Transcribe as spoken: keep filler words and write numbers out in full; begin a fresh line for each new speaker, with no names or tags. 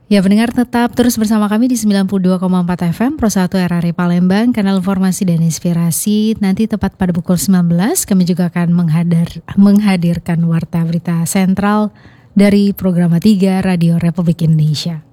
Ya, pendengar tetap terus bersama kami di sembilan puluh dua koma empat F M Pro satu R R I Palembang, kanal informasi dan inspirasi. Nanti tepat pada pukul sembilan belas kami juga akan menghadir, menghadirkan warta berita sentral dari Programa tiga Radio Republik Indonesia.